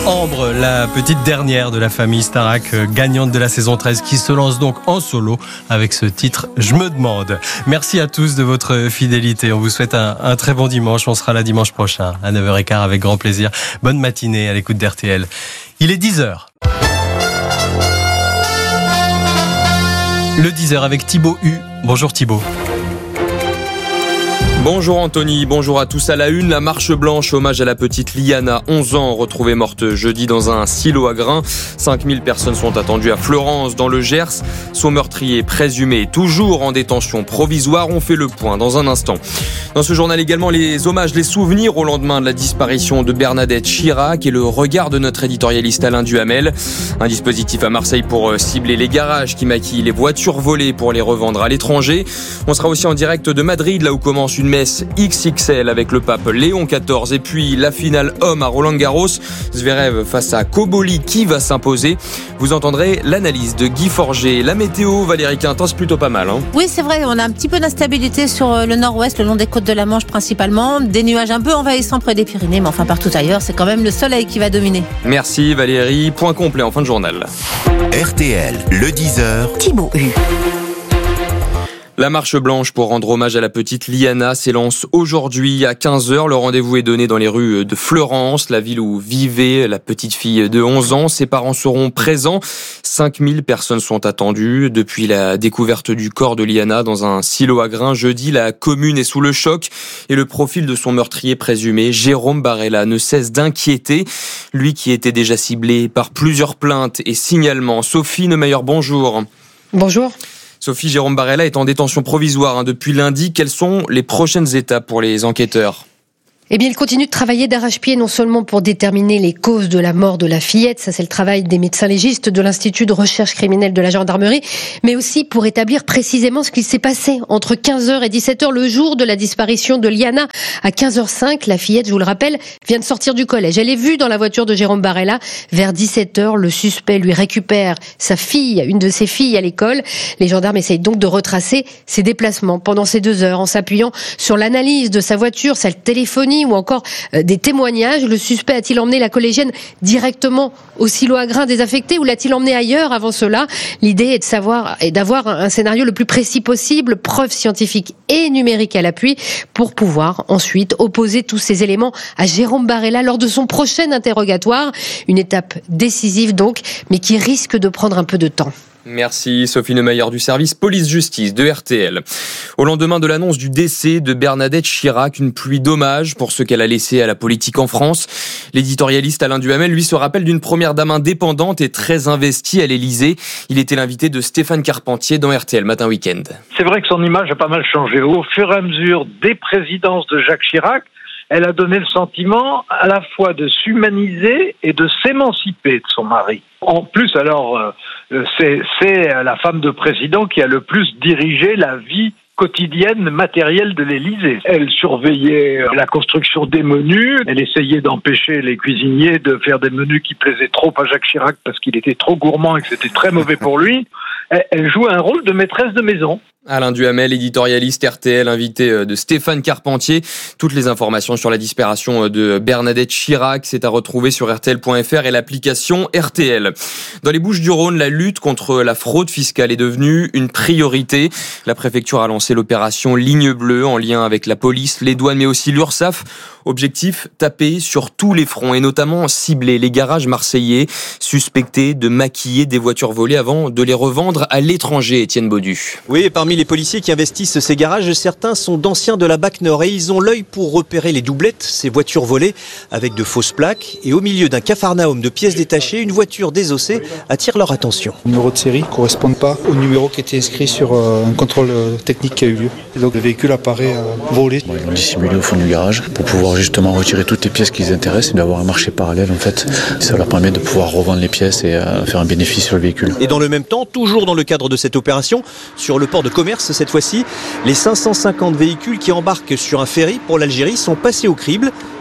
Ambre, la petite dernière de la famille Starac, gagnante de la saison 13, qui se lance donc en solo avec ce titre « Je me demande ». Merci à tous de votre fidélité. On vous souhaite un très bon dimanche. On sera là dimanche prochain à 9h15 avec grand plaisir. Bonne matinée à l'écoute d'RTL. Il est 10h. Le 10h avec Thibaut Hu. Bonjour Thibaut. Bonjour Anthony, bonjour à tous. À la une, la marche blanche, hommage à la petite Liana, 11 ans, retrouvée morte jeudi dans un silo à grains. 5000 personnes sont attendues à Fleurance, dans le Gers. Son meurtrier présumé est toujours en détention provisoire. On fait le point dans un instant. Dans ce journal également, les hommages, les souvenirs au lendemain de la disparition de Bernadette Chirac et le regard de notre éditorialiste Alain Duhamel. Un dispositif à Marseille pour cibler les garages qui maquillent les voitures volées pour les revendre à l'étranger. On sera aussi en direct de Madrid, là où commence une messe XXL avec le pape Léon XIV. Et puis la finale homme à Roland-Garros. Zverev face à Koboli, qui va s'imposer? Vous entendrez l'analyse de Guy Forger. La météo, Valérie Quintin, c'est plutôt pas mal. Oui, c'est vrai, on a un petit peu d'instabilité sur le nord-ouest, le long des côtes de la Manche principalement. Des nuages un peu envahissants près des Pyrénées, mais enfin partout ailleurs, c'est quand même le soleil qui va dominer. Merci Valérie. Point complet en fin de journal. RTL, le 10h. Thibaut Hu. La marche blanche pour rendre hommage à la petite Liana s'élance aujourd'hui à 15h. Le rendez-vous est donné dans les rues de Fleurance, la ville où vivait la petite fille de 11 ans. Ses parents seront présents. 5000 personnes sont attendues. Depuis la découverte du corps de Liana dans un silo à grains jeudi, la commune est sous le choc et le profil de son meurtrier présumé, Jérôme Barella, ne cesse d'inquiéter. Lui qui était déjà ciblé par plusieurs plaintes et signalements. Sophie Neumeyer, bonjour. Bonjour. Sophie, Jérôme Barella est en détention provisoire depuis lundi. Quelles sont les prochaines étapes pour les enquêteurs ? Eh bien, il continue de travailler d'arrache-pied, non seulement pour déterminer les causes de la mort de la fillette, ça c'est le travail des médecins légistes de l'Institut de recherche criminelle de la gendarmerie, mais aussi pour établir précisément ce qu'il s'est passé entre 15h et 17h le jour de la disparition de Liana. À 15h05, la fillette, je vous le rappelle, vient de sortir du collège. Elle est vue dans la voiture de Jérôme Barella. Vers 17h, le suspect lui récupère sa fille, une de ses filles à l'école. Les gendarmes essayent donc de retracer ses déplacements pendant ces 2 heures en s'appuyant sur l'analyse de sa voiture, sa téléphonie, ou encore des témoignages. Le suspect a-t-il emmené la collégienne directement au silo à grains désaffecté ou l'a-t-il emmené ailleurs avant cela? L'idée est d'avoir un scénario le plus précis possible, preuves scientifiques et numériques à l'appui, pour pouvoir ensuite opposer tous ces éléments à Jérôme Barella lors de son prochain interrogatoire. Une étape décisive donc, mais qui risque de prendre un peu de temps. Merci Sophie Neumeyer du service police-justice de RTL. Au lendemain de l'annonce du décès de Bernadette Chirac, une pluie d'hommages pour ce qu'elle a laissé à la politique en France. L'éditorialiste Alain Duhamel, lui, se rappelle d'une première dame indépendante et très investie à l'Élysée. Il était l'invité de Stéphane Carpentier dans RTL Matin Week-end. C'est vrai que son image a pas mal changé. Au fur et à mesure des présidences de Jacques Chirac, elle a donné le sentiment à la fois de s'humaniser et de s'émanciper de son mari. En plus, alors, c'est la femme de président qui a le plus dirigé la vie quotidienne matérielle de l'Élysée. Elle surveillait la construction des menus, elle essayait d'empêcher les cuisiniers de faire des menus qui plaisaient trop à Jacques Chirac parce qu'il était trop gourmand et que c'était très mauvais pour lui. Elle jouait un rôle de maîtresse de maison. Alain Duhamel, éditorialiste RTL, invité de Stéphane Carpentier. Toutes les informations sur la disparition de Bernadette Chirac, c'est à retrouver sur rtl.fr et l'application RTL. Dans les Bouches-du-Rhône, la lutte contre la fraude fiscale est devenue une priorité. La préfecture a lancé l'opération Ligne Bleue en lien avec la police, les douanes, mais aussi l'URSSAF. Objectif, taper sur tous les fronts et notamment cibler les garages marseillais suspectés de maquiller des voitures volées avant de les revendre à l'étranger. Étienne Baudu. Oui, et parmi les policiers qui investissent ces garages, certains sont d'anciens de la BAC Nord et ils ont l'œil pour repérer les doublettes, ces voitures volées avec de fausses plaques. Et au milieu d'un capharnaüm de pièces détachées, une voiture désossée attire leur attention. Le numéro de série ne correspond pas au numéro qui était inscrit sur un contrôle technique qui a eu lieu. Et donc le véhicule apparaît volé. Ils l'ont dissimulé au fond du garage pour pouvoir justement retirer toutes les pièces qui les intéressent et d'avoir un marché parallèle en fait. Ça leur permet de pouvoir revendre les pièces et faire un bénéfice sur le véhicule. Et dans le même temps, toujours dans le cadre de cette opération, sur le port de commerce cette fois-ci, les 550 véhicules qui embarquent sur un ferry pour l'Algérie sont passés au crible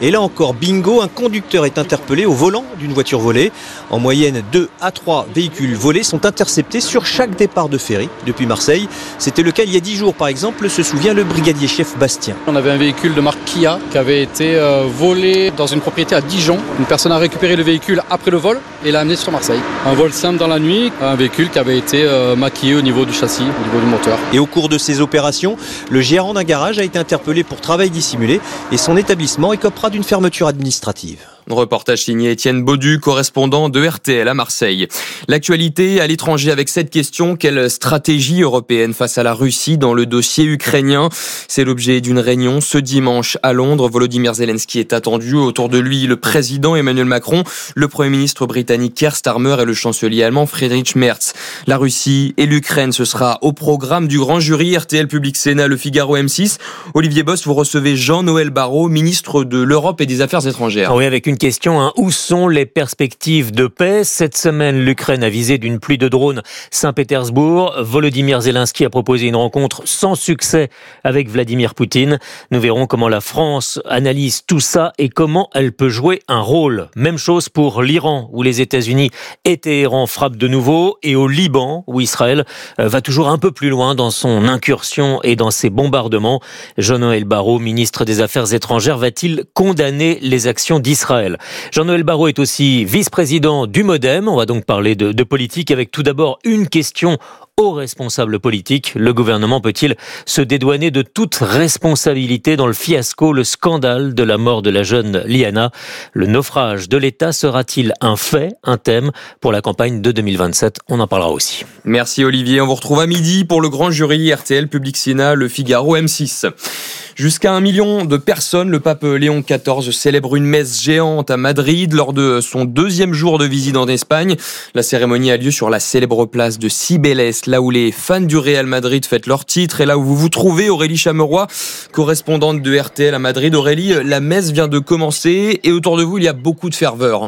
Et là encore, bingo, un conducteur est interpellé au volant d'une voiture volée. En moyenne, 2 à 3 véhicules volés sont interceptés sur chaque départ de ferry depuis Marseille. C'était le cas il y a 10 jours par exemple, se souvient le brigadier chef Bastien. On avait un véhicule de marque Kia qui avait été volé dans une propriété à Dijon. Une personne a récupéré le véhicule après le vol et l'a amené sur Marseille. Un vol simple dans la nuit, un véhicule qui avait été maquillé au niveau du châssis, au niveau du moteur. Et au cours de ces opérations, le gérant d'un garage a été interpellé pour travail dissimulé et son établissement écopera d'une fermeture administrative. Reportage signé Étienne Baudu, correspondant de RTL à Marseille. L'actualité à l'étranger avec cette question, quelle stratégie européenne face à la Russie dans le dossier ukrainien? C'est l'objet d'une réunion ce dimanche à Londres. Volodymyr Zelensky est attendu. Autour de lui, le président Emmanuel Macron, le Premier ministre britannique Keir Starmer et le chancelier allemand Friedrich Merz. La Russie et l'Ukraine, ce sera au programme du grand jury RTL Public Sénat, Le Figaro, M6. Olivier Bost, vous recevez Jean-Noël Barrot, ministre de l'Europe et des Affaires étrangères. Oui, avec une question, où sont les perspectives de paix? Cette semaine, l'Ukraine a visé d'une pluie de drones Saint-Pétersbourg. Volodymyr Zelensky a proposé une rencontre sans succès avec Vladimir Poutine. Nous verrons comment la France analyse tout ça et comment elle peut jouer un rôle. Même chose pour l'Iran, où les États-Unis et Téhéran frappent de nouveau, et au Liban, où Israël va toujours un peu plus loin dans son incursion et dans ses bombardements. Jean-Noël Barrot, ministre des Affaires étrangères, va-t-il condamner les actions d'Israël? Jean-Noël Barrot est aussi vice-président du MoDem. On va donc parler de politique avec tout d'abord une question aux responsables politiques. Le gouvernement peut-il se dédouaner de toute responsabilité dans le fiasco, le scandale de la mort de la jeune Liana? Le naufrage de l'État sera-t-il un fait, un thème pour la campagne de 2027? On en parlera aussi. Merci Olivier. On vous retrouve à midi pour le grand jury RTL Public Sénat, Le Figaro, M6. Jusqu'à 1 million de personnes, le pape Léon XIV célèbre une messe géante à Madrid lors de son 2e jour de visite en Espagne. La cérémonie a lieu sur la célèbre place de Cibeles, là où les fans du Real Madrid fêtent leur titre et là où vous vous trouvez, Aurélie Chameroy, correspondante de RTL à Madrid. Aurélie, la messe vient de commencer et autour de vous, il y a beaucoup de ferveur.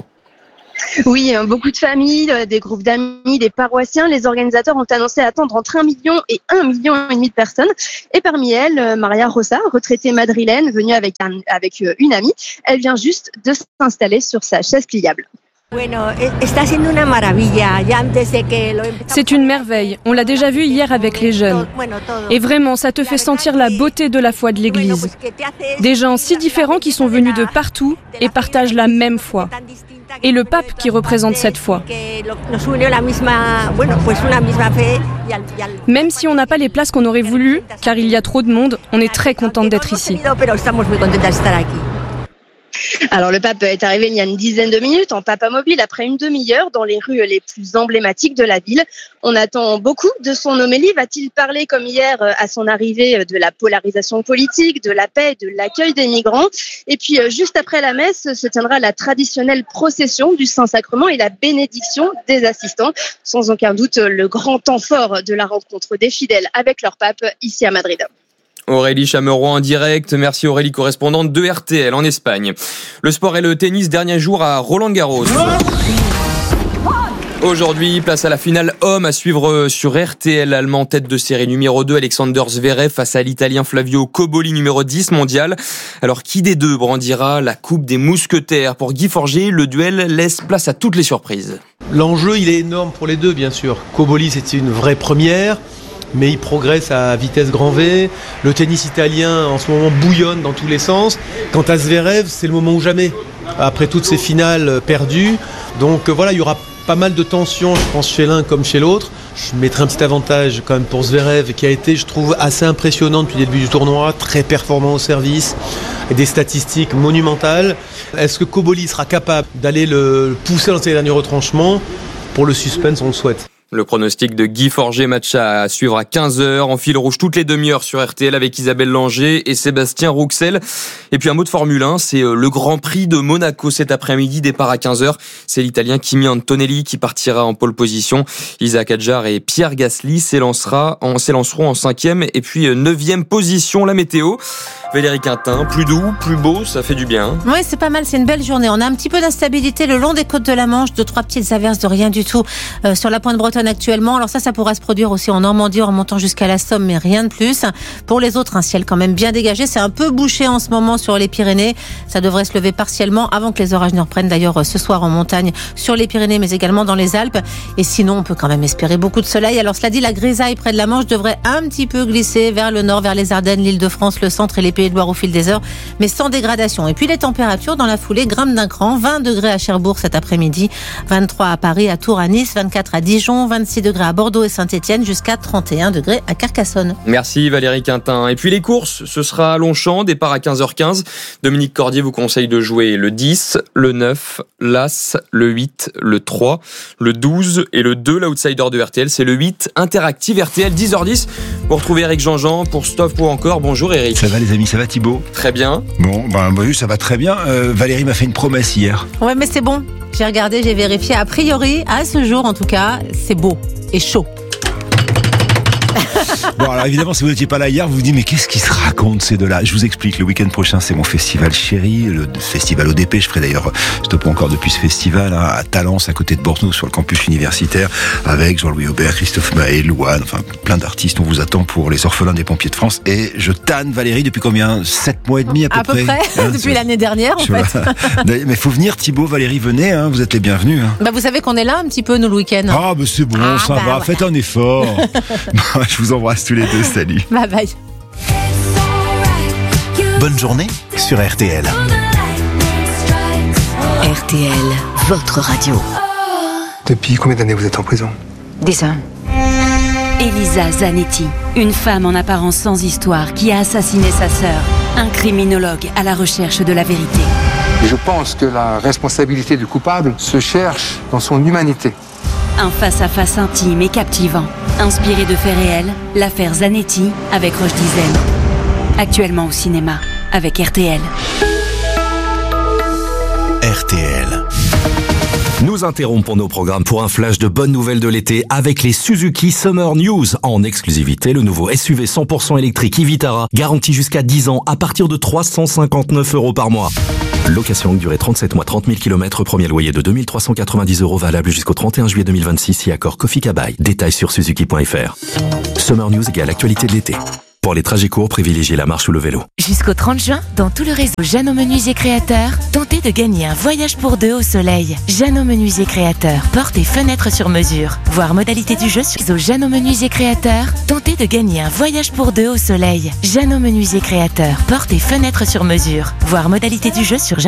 Oui, beaucoup de familles, des groupes d'amis, des paroissiens. Les organisateurs ont annoncé attendre entre 1 million et 1,5 million de personnes. Et parmi elles, Maria Rosa, retraitée madrilène, venue avec une amie. Elle vient juste de s'installer sur sa chaise pliable. C'est une merveille. On l'a déjà vu hier avec les jeunes. Et vraiment, ça te fait sentir la beauté de la foi de l'Église. Des gens si différents qui sont venus de partout et partagent la même foi. Et le pape qui représente cette foi. Même si on n'a pas les places qu'on aurait voulu, car il y a trop de monde, on est très contente d'être ici. Alors le pape est arrivé il y a une dizaine de minutes en papamobile après une demi-heure dans les rues les plus emblématiques de la ville. On attend beaucoup de son homélie. Va-t-il parler comme hier à son arrivée de la polarisation politique, de la paix, de l'accueil des migrants? Et puis juste après la messe se tiendra la traditionnelle procession du Saint-Sacrement et la bénédiction des assistants. Sans aucun doute le grand temps fort de la rencontre des fidèles avec leur pape ici à Madrid. Aurélie Chameroy en direct. Merci Aurélie, correspondante de RTL en Espagne. Le sport et le tennis, dernier jour à Roland-Garros. Aujourd'hui, place à la finale homme à suivre sur RTL. L'Allemand tête de série numéro 2, Alexander Zverev, face à l'Italien Flavio Cobolli, numéro 10 mondial. Alors, qui des deux brandira la coupe des mousquetaires? Pour Guy Forget, le duel laisse place à toutes les surprises. L'enjeu, il est énorme pour les deux, bien sûr. Cobolli, c'était une vraie première, mais il progresse à vitesse grand V. Le tennis italien, en ce moment, bouillonne dans tous les sens. Quant à Zverev, c'est le moment ou jamais. Après toutes ces finales perdues. Donc voilà, il y aura pas mal de tensions, je pense, chez l'un comme chez l'autre. Je mettrai un petit avantage quand même pour Zverev, qui a été, je trouve, assez impressionnant depuis le début du tournoi, très performant au service, et des statistiques monumentales. Est-ce que Cobolli sera capable d'aller le pousser dans ses derniers retranchements? Pour le suspense, on le souhaite. Le pronostic de Guy Forget, match à suivre à 15h, en fil rouge toutes les demi-heures sur RTL avec Isabelle Langer et Sébastien Rouxel. Et puis un mot de Formule 1, c'est le Grand Prix de Monaco cet après-midi, départ à 15h. C'est l'Italien Kimi Antonelli qui partira en pole position. Isaac Hadjar et Pierre Gasly s'élanceront en 5e et puis 9e position. La météo, Valérie Quintin, plus doux, plus beau, ça fait du bien. Oui, c'est pas mal, c'est une belle journée. On a un petit peu d'instabilité le long des côtes de la Manche, 2-3 petites averses de rien du tout sur la pointe bretonne prennent actuellement. Alors ça pourrait se produire aussi en Normandie en remontant jusqu'à la Somme, mais rien de plus. Pour les autres, un ciel quand même bien dégagé. C'est un peu bouché en ce moment sur les Pyrénées. Ça devrait se lever partiellement avant que les orages ne reprennent d'ailleurs ce soir en montagne sur les Pyrénées, mais également dans les Alpes. Et sinon, on peut quand même espérer beaucoup de soleil. Alors cela dit, la grisaille près de la Manche devrait un petit peu glisser vers le nord, vers les Ardennes, l'Île-de-France, le centre et les Pays de Loire au fil des heures, mais sans dégradation. Et puis les températures dans la foulée grimpent d'un cran. 20 degrés à Cherbourg cet après-midi, 23 à Paris, à Tours, à Nice, 24 à Dijon, 26 degrés à Bordeaux et Saint-Étienne, jusqu'à 31 degrés à Carcassonne. Merci Valérie Quintin. Et puis les courses, ce sera à Longchamp, départ à 15h15. Dominique Cordier vous conseille de jouer le 10, le 9, l'As, le 8, le 3, le 12 et le 2. L'outsider de RTL, c'est le 8, Interactive RTL, 10h10. Vous retrouvez Eric Jean-Jean pour Stop ou encore. Bonjour Eric. Ça va les amis, ça va Thibaut? Très bien. Bon, oui, ça va très bien. Valérie m'a fait une promesse hier. Ouais, mais c'est bon. J'ai regardé, j'ai vérifié. A priori, à ce jour en tout cas, c'est beau et chaud. Bon, alors évidemment, si vous n'étiez pas là hier, vous vous dites, mais qu'est-ce qui se raconte ces deux-là? Je vous explique, le week-end prochain, c'est mon festival chéri, le festival ODP. Je ferai d'ailleurs Stop ou encore depuis ce festival, à Talence, à côté de Bordeaux, sur le campus universitaire, avec Jean-Louis Aubert, Christophe Maé, Louane, enfin plein d'artistes. On vous attend pour les orphelins des pompiers de France. Et je tanne Valérie depuis combien? 7 mois et demi à peu près. Hein, depuis l'année dernière, en fait. Mais faut venir, Thibaut, Valérie, venez, hein, vous êtes les bienvenus. Hein. Vous savez qu'on est là un petit peu, nous, le week-end. Ah, c'est bon, ça va, voilà. Faites un effort. Je vous embrasse tous les deux, salut. Bye bye. Bonne journée sur RTL. RTL, votre radio. Depuis combien d'années vous êtes en prison? 10 ans. Elisa Zanetti, une femme en apparence sans histoire qui a assassiné sa sœur. Un criminologue à la recherche de la vérité. Et je pense que la responsabilité du coupable se cherche dans son humanité. Un face-à-face intime et captivant. Inspiré de faits réels, l'affaire Zanetti avec Roche Dizem. Actuellement au cinéma avec RTL. RTL. Nous interrompons nos programmes pour un flash de bonnes nouvelles de l'été avec les Suzuki Summer News. En exclusivité, le nouveau SUV 100% électrique e-Vitara, garanti jusqu'à 10 ans à partir de 359 € par mois. Location longue durée 37 mois, 30 000 km, premier loyer de 2 390 € valable jusqu'au 31 juillet 2026 et accord Kofi Kabai. Détails sur suzuki.fr. Summer News égale actualité de l'été. Pour les trajets courts, privilégiez la marche ou le vélo. Jusqu'au 30 juin, dans tout le réseau Jeannot Menuisier Créateur, tentez de gagner un voyage pour deux au soleil. Jeannot Menuisier Créateur, portes et fenêtres sur mesure. Voir modalité du jeu sur Jeannot Menuisier Créateur, tentez de gagner un voyage pour deux au soleil. Jeannot Menuisier Créateur, portes et fenêtres sur mesure. Voir modalité du jeu sur